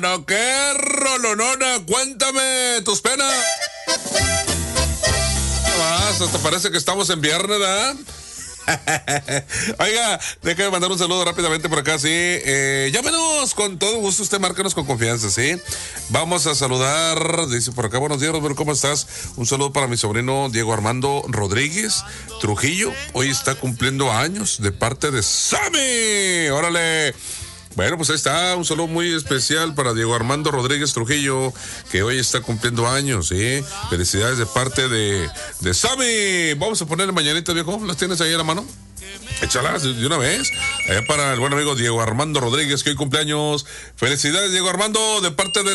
No, qué rolonona, cuéntame tus penas. Hasta parece que estamos en viernes, ¿verdad? Oiga, déjame mandar un saludo rápidamente por acá, sí. Llámenos con todo gusto, usted márcanos con confianza, sí. Vamos a saludar, dice por acá, buenos días, Roberto, ¿cómo estás? Un saludo para mi sobrino Diego Armando Rodríguez Trujillo. Hoy está cumpliendo años de parte de Sammy. ¡Órale! Bueno, pues ahí está, un saludo muy especial para Diego Armando Rodríguez Trujillo, que hoy está cumpliendo años, ¿sí? Felicidades de parte de Sammy. Vamos a ponerle mañanita, viejo. ¿Las tienes ahí a la mano? Échalas de una vez. Allá para el buen amigo Diego Armando Rodríguez, que hoy cumpleaños. Felicidades, Diego Armando, de parte de